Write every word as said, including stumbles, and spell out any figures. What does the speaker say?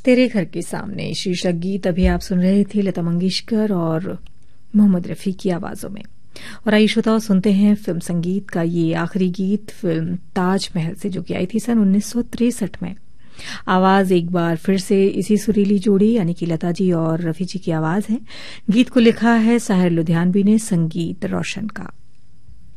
तेरे घर के सामने शीर्षक गीत अभी आप सुन रहे थे लता मंगेशकर और मोहम्मद रफी की आवाजों में। और आइए श्रोताओं, सुनते हैं फिल्म संगीत का ये आखिरी गीत फिल्म ताजमहल से, जो कि आई थी सन उन्नीस सौ तिरसठ में। आवाज एक बार फिर से इसी सुरीली जोड़ी यानी कि लता जी और रफी जी की आवाज है। गीत को लिखा है साहिर लुधियानवी ने, संगीत रोशन का।